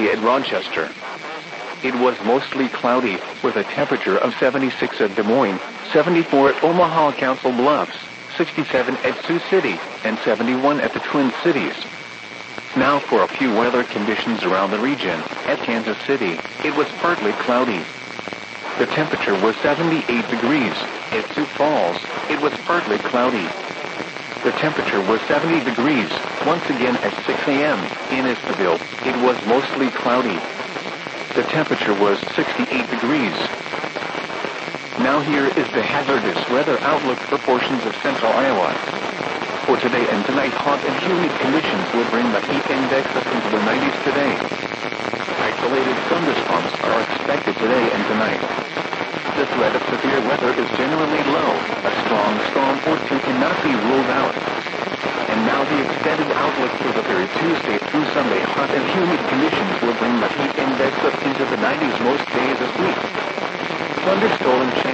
at Rochester. It was mostly cloudy, with a temperature of 76 at Des Moines, 74 at Omaha Council Bluffs, 67 at Sioux City, and 71 at the Twin Cities. Now for a few weather conditions around the region. At Kansas City, it was partly cloudy. The temperature was 78 degrees. At Sioux Falls, it was partly cloudy. The temperature was 70 degrees. Once again at 6 a.m. in Eastville, it was mostly cloudy. The temperature was 68 degrees. Now here is the hazardous weather outlook for portions of central Iowa. For today and tonight, hot and humid conditions will bring the heat index up into the 90s today. Isolated thunderstorms are expected today and tonight. The threat of severe weather is generally low. A strong storm or two cannot be ruled out. And now the extended outlook for the period Tuesday through Sunday. Hot and humid conditions will bring the heat index up into the 90s most days this week. Thunderstorm